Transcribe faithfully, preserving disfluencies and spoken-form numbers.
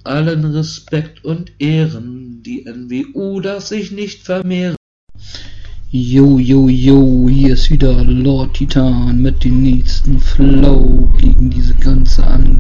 allen Respekt und Ehren, die N W U darf sich nicht vermehren. Yo, yo, yo, hier ist wieder Lord Titan mit dem nächsten Flow gegen diese ganze Angst.